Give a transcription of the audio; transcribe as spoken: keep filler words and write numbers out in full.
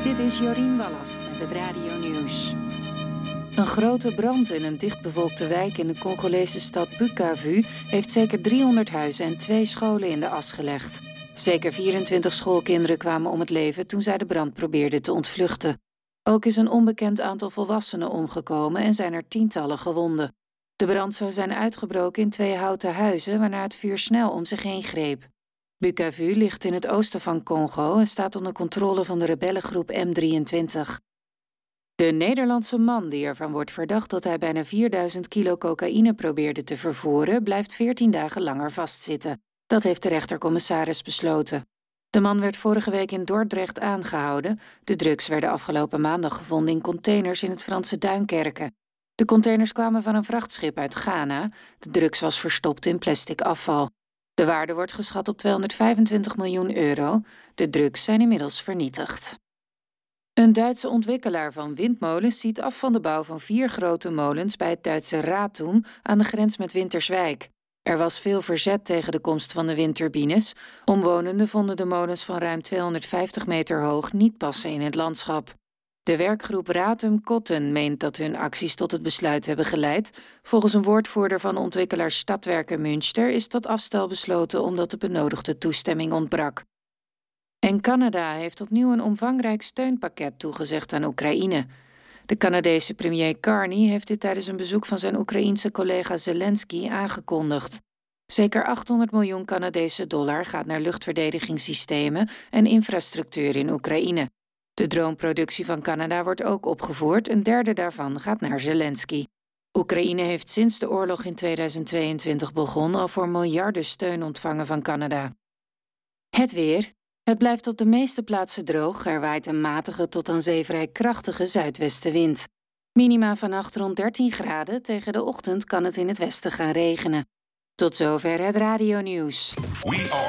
Dit is Jorien Wallast met het Radio Nieuws. Een grote brand in een dichtbevolkte wijk in de Congolese stad Bukavu heeft zeker driehonderd huizen en twee scholen in de as gelegd. Zeker vierentwintig schoolkinderen kwamen om het leven toen zij de brand probeerden te ontvluchten. Ook is een onbekend aantal volwassenen omgekomen en zijn er tientallen gewonden. De brand zou zijn uitgebroken in twee houten huizen, waarna het vuur snel om zich heen greep. Bukavu ligt in het oosten van Congo en staat onder controle van de rebellengroep M drieëntwintig. De Nederlandse man die ervan wordt verdacht dat hij bijna vierduizend kilo cocaïne probeerde te vervoeren, blijft veertien dagen langer vastzitten. Dat heeft de rechtercommissaris besloten. De man werd vorige week in Dordrecht aangehouden. De drugs werden afgelopen maandag gevonden in containers in het Franse Duinkerke. De containers kwamen van een vrachtschip uit Ghana. De drugs was verstopt in plastic afval. De waarde wordt geschat op tweehonderdvijfentwintig miljoen euro. De drugs zijn inmiddels vernietigd. Een Duitse ontwikkelaar van windmolens ziet af van de bouw van vier grote molens bij het Duitse Ratum aan de grens met Winterswijk. Er was veel verzet tegen de komst van de windturbines. Omwonenden vonden de molens van ruim tweehonderdvijftig meter hoog niet passen in het landschap. De werkgroep Ratum Kotten meent dat hun acties tot het besluit hebben geleid. Volgens een woordvoerder van ontwikkelaar Stadwerken Münster is tot afstel besloten omdat de benodigde toestemming ontbrak. En Canada heeft opnieuw een omvangrijk steunpakket toegezegd aan Oekraïne. De Canadese premier Carney heeft dit tijdens een bezoek van zijn Oekraïense collega Zelensky aangekondigd. Zeker achthonderd miljoen Canadese dollar gaat naar luchtverdedigingssystemen en infrastructuur in Oekraïne. De droomproductie van Canada wordt ook opgevoerd, een derde daarvan gaat naar Zelensky. Oekraïne heeft sinds de oorlog in tweeduizend tweeëntwintig begonnen al voor miljarden steun ontvangen van Canada. Het weer. Het blijft op de meeste plaatsen droog. Er waait een matige tot aan zee vrij krachtige zuidwestenwind. Minima vannacht rond dertien graden. Tegen de ochtend kan het in het westen gaan regenen. Tot zover het Radio Nieuws.